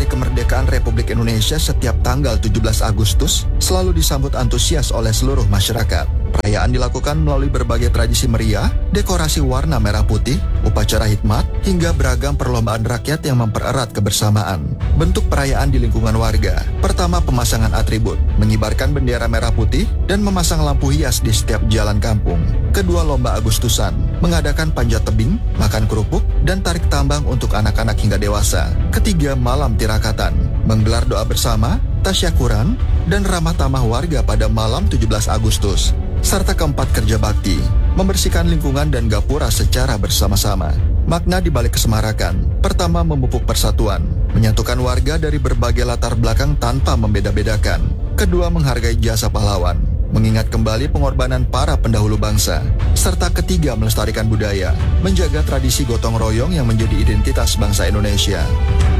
Hari Kemerdekaan Republik Indonesia setiap tanggal 17 Agustus selalu disambut antusias oleh seluruh masyarakat. Perayaan dilakukan melalui berbagai tradisi meriah, dekorasi warna merah putih, upacara hikmat, hingga beragam perlombaan rakyat yang mempererat kebersamaan. Bentuk perayaan di lingkungan warga. Pertama, pemasangan atribut, mengibarkan bendera merah putih dan memasang lampu hias di setiap jalan kampung. Kedua, lomba Agustusan, mengadakan panjat tebing, makan kerupuk, dan tarik tambang untuk anak-anak hingga dewasa. Ketiga, malam tirakatan, menggelar doa bersama, tasyakuran, dan ramah tamah warga pada malam 17 Agustus. Serta keempat, kerja bakti, membersihkan lingkungan dan gapura secara bersama-sama. Makna di balik kesemarakan. Pertama, memupuk persatuan, menyatukan warga dari berbagai latar belakang tanpa membeda-bedakan. Kedua, menghargai jasa pahlawan, mengingat kembali pengorbanan para pendahulu bangsa. Serta ketiga, melestarikan budaya, menjaga tradisi gotong royong yang menjadi identitas bangsa Indonesia.